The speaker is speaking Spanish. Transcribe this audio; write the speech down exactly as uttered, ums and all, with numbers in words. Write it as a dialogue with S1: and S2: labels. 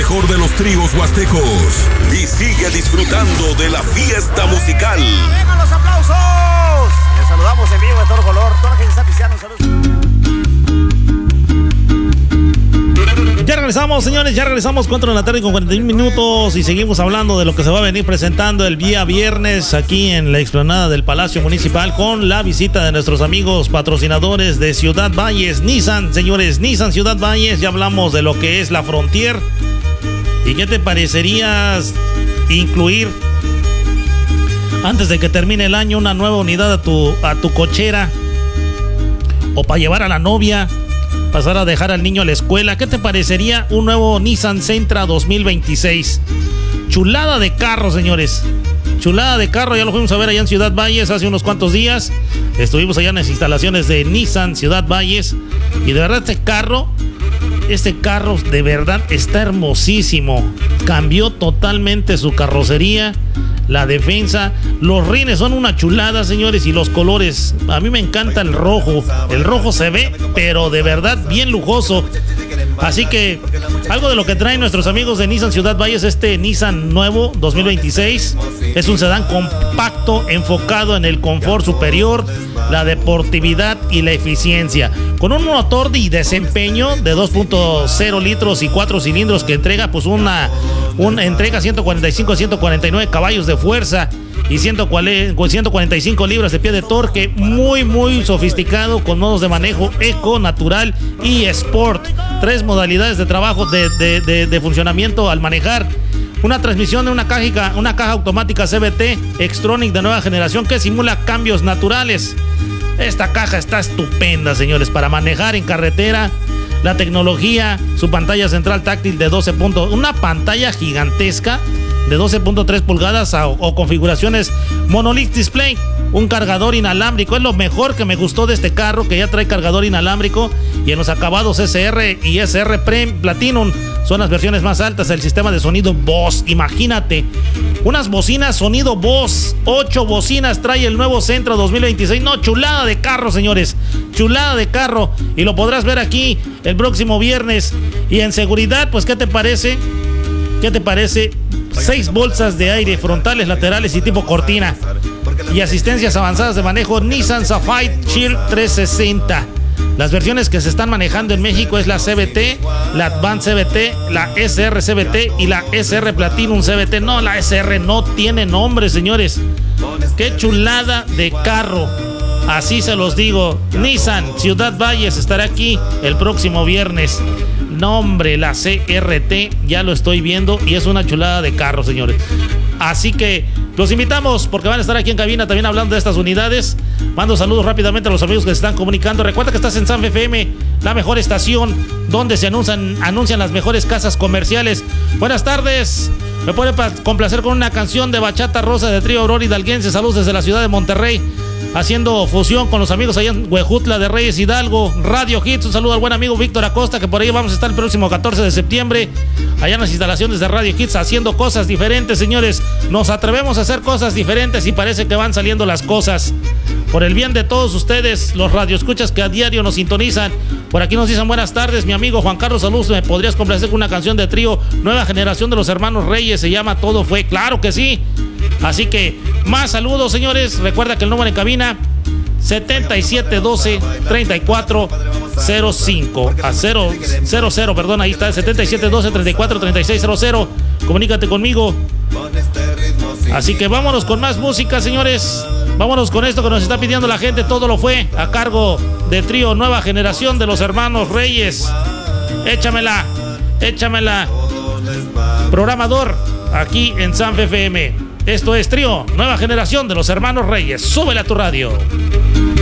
S1: mejor de los tríos huastecos y sigue disfrutando de la fiesta musical.
S2: ¡Vengan los aplausos! Les saludamos en vivo de todo color. Toda la gente está pisteando. Saludos.
S3: Ya regresamos, señores, ya regresamos, cuatro de la tarde con cuarenta y un minutos y seguimos hablando de lo que se va a venir presentando el día viernes aquí en la explanada del Palacio Municipal con la visita de nuestros amigos patrocinadores de Ciudad Valles, Nissan, señores, Nissan Ciudad Valles. Ya hablamos de lo que es la Frontier. ¿Y qué te parecería incluir antes de que termine el año una nueva unidad a tu, a tu cochera? O para llevar a la novia, pasar a dejar al niño a la escuela. ¿Qué te parecería un nuevo Nissan Sentra dos mil veintiséis? Chulada de carro, señores. Chulada de carro, ya lo fuimos a ver allá en Ciudad Valles hace unos cuantos días. Estuvimos allá en las instalaciones de Nissan Ciudad Valles. Y de verdad este carro, este carro de verdad está hermosísimo. Cambió totalmente su carrocería, la defensa, los rines son una chulada, señores, y los colores, a mí me encanta el rojo. El rojo se ve, pero de verdad bien lujoso. Así que algo de lo que traen nuestros amigos de Nissan Ciudad Valles, este Nissan nuevo dos mil veintiséis, es un sedán compacto enfocado en el confort superior, la deportividad y la eficiencia, con un motor de desempeño de dos punto cero litros y cuatro cilindros que entrega pues una, una entrega ciento cuarenta y cinco a ciento cuarenta y nueve caballos de fuerza y ciento cuarenta y cinco libras de pie de torque. Muy muy sofisticado, con modos de manejo eco, natural y sport. Tres modalidades de trabajo de, de, de, de funcionamiento al manejar. Una transmisión de una caja, una caja automática C V T Xtronic de nueva generación que simula cambios naturales. Esta caja está estupenda, señores, para manejar en carretera. La tecnología, su pantalla central táctil de doce puntos, una pantalla gigantesca de doce punto tres pulgadas o, o configuraciones Monolith Display, un cargador inalámbrico. Es lo mejor que me gustó de este carro, que ya trae cargador inalámbrico, y en los acabados S R y S R Platinum son las versiones más altas del sistema de sonido Bose. Imagínate, unas bocinas sonido Bose, ocho bocinas trae el nuevo Sentra dos mil veintiséis. No, chulada de carro, señores, chulada de carro, y lo podrás ver aquí el próximo viernes. Y en seguridad, pues, ¿qué te parece? ¿Qué te parece? Seis bolsas de aire frontales, laterales y tipo cortina, y asistencias avanzadas de manejo Nissan Safari Shield trescientos sesenta. Las versiones que se están manejando en México es la C V T, la Advance C V T, la S R C V T y la S R Platinum C V T. No, la S R no tiene nombre, señores. Qué chulada de carro. Así se los digo. Nissan Ciudad Valles estará aquí el próximo viernes. Nombre, la C R T, ya lo estoy viendo y es una chulada de carro, señores. Así que los invitamos porque van a estar aquí en cabina también hablando de estas unidades. Mando saludos rápidamente a los amigos que se están comunicando. Recuerda que estás en San F M, la mejor estación donde se anuncian, anuncian las mejores casas comerciales. Buenas tardes. Me puede complacer con una canción de Bachata Rosa de Trío Aurora Hidalguense. Saludos desde la ciudad de Monterrey, haciendo fusión con los amigos allá en Huejutla de Reyes Hidalgo. Radio Hits, un saludo al buen amigo Víctor Acosta, que por ahí vamos a estar el próximo catorce de septiembre allá en las instalaciones de Radio Hits haciendo cosas diferentes, señores. Nos atrevemos a hacer cosas diferentes y parece que van saliendo las cosas por el bien de todos ustedes, los radioescuchas que a diario nos sintonizan. Por aquí nos dicen buenas tardes, mi amigo Juan Carlos Salud, ¿me podrías complacer con una canción de Trío Nueva Generación de los Hermanos Reyes? Se llama Todo Fue. Claro que sí. Así que más saludos, señores. Recuerda que el número en cabina setenta y siete doce treinta y cuatro cero cinco a cero cero, perdón, ahí está, setenta y siete doce treinta y cuatro treinta y seis cero cero. Comunícate conmigo. Así que vámonos con más música, señores. Vámonos con esto que nos está pidiendo la gente. Todo lo fue a cargo de Trío Nueva Generación de los Hermanos Reyes. Échamela, échamela, programador, aquí en San F M. Esto es Trío Nueva Generación de los Hermanos Reyes. Súbele a tu radio.